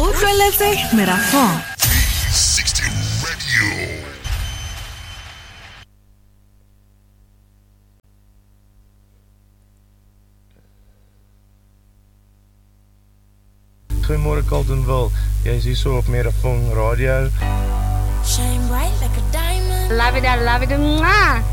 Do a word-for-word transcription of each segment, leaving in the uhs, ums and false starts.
Utlweletse merafong. sixty Radio. Goeiemôre Carltonville. Jy is hier so op Merafong Radio. Shine bright like a diamond. Love it, I love it. Mwah.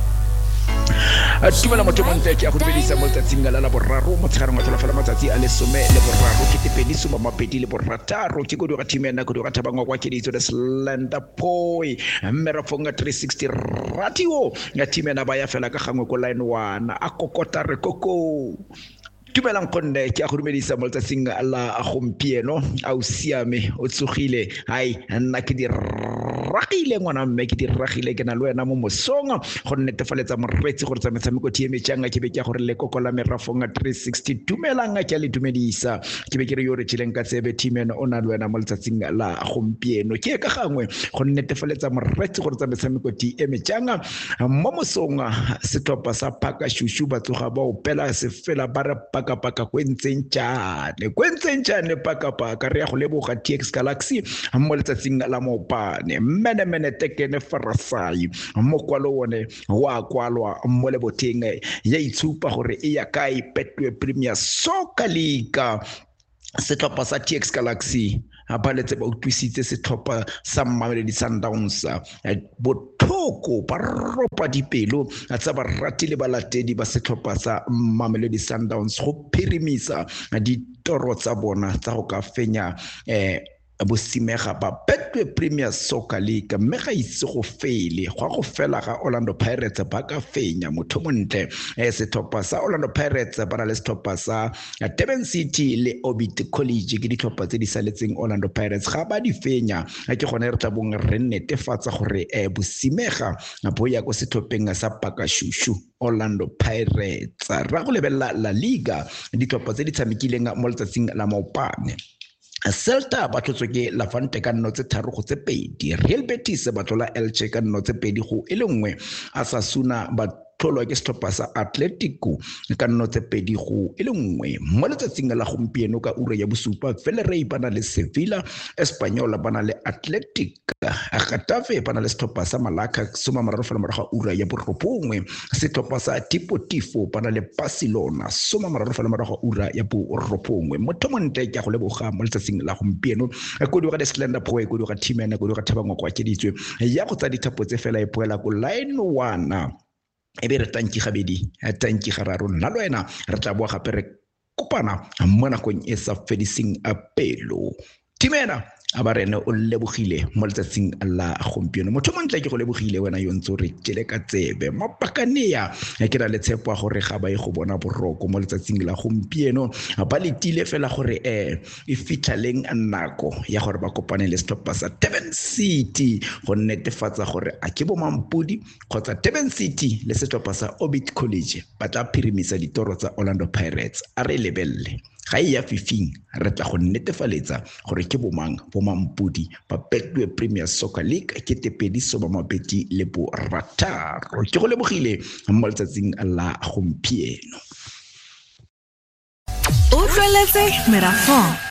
Tumela motho montle ke a go bedisa mo tsatsing la la boraro mo tshareng wa tla fela matsatsi a le some le boraro ke tepedi soma mapedi le borataro ke go di ga timena go di ga thabangwa kwa ke ditso the slender boy Merafong three sixty radio ya timena ba ya fela ka gangwe ko line one a kokota re koko Tumelang konne ke a go dumedisa mo tsatsing la a gompieno a o siame o tsogile hai nna ke di ragile ngwana mme ke di ragile ke na le wena mo mosong go netefaletsa moretsi gore tsa metshameko tie metšanga ke be ke gore le kokola Merafong three sixty tumelang ke le dumedisa ke be ke re yo re tshileng ka tsebe timeno o na le wena mo tsatsing la a gompieno ke ka gangwe go netefaletsa moretsi gore tsa metshameko tie metšanga mo mosong setlopa sa Phaka Shushu ba tsoga ba opela se fela ba re paka paka kwentseng tjane kwentseng tjane paka paka re ya go leboga T X Galaxy mo letsatsing la mopane mene mene tekene farasai mo kwalo one wa kwalwa mo le boteng ya itshupa gore e ya kai Betway Premier Soccer League setlhopha sa T X Galaxy ba letse ba utlwisitse setlhopha sa Mamelodi Sundowns bothoko ba ropa dipelo tsa ba ratile ba latedi ba setlhopha sa Mamelodi Sundowns go phirimisa ditoro tsa bona tsa go ka fenya eh bosimega ba Betway Premier Soccer League mme ga itse go fele go go fela ga Orlando Pirates ba ka fenya motho montle e setlhopha sa Orlando Pirates ba le setlhopha sa Durban City le Orbit College ke ditlhopha tse di saletseng Orlando Pirates ga ba di fenya ke gone re tla bong re netefatsa gore e bosimega bo ya go setlhopheng sa Phaka Shushu Orlando Pirates ra go lebella La Liga ditlhopha tse di tshamekileng mo letsatsing la maopane Celta ba tlotswe ke Levante ka nno tse tharo go tse pedi Real Betis ba tlola Elche ka nno tse pedi go e le nngwe Osasuna ba tlolwa ke setlhopha sa Atletico ka nno tse pedi go e le nngwe mo letsatsing la gompieno ka ura ya bosupa Villarreal ba na le Sevilla Espanyol ba na le Athletic Getafe ba na le setlhopha sa Malaga soma mararo fela morago ura ya borobongwe setlhopha sa Deportivo ba na le Barcelona soma mararo fela morago ura ya borobongwe motho montle ke go leboga mo letsatsing la gompieno go di ga Slender Boy go di ga Timena go di ga Thabangwa kwa ke ditswe ya go tsa dithapo tse fela e poela ko line one ebe re tanki gabedi tanki gararo nna le wena re tla boa gape re kopana mo nakong e sa fediseng a pelo Timena a ba rene o lebogile mo letsatsing la gompieno motho montle ke go lebogile wena yo ntse re tšele ka tsebe mapakanea ke ra le tshepa gore ga ba e go bona boroko mo letsatsing la gompieno ba letile fela gore eh e fitlhaleng nako ya gore ba kopane le setlhopha sa Durban City go netefatsa gore a ke bo mampudi kgotsa Durban City le setlhopha sa Orbit College ba tla phirimisa ditoro tsa Orlando Pirates a re lebelle ga ya fifing re tla go netefaletsa gore ke bomang bomampudi ba Betway Premier Soccer League ke tepedi soma mapedi le bo rataro ke go lebogile mo letsatsing la gompieno Utlweletse merafong.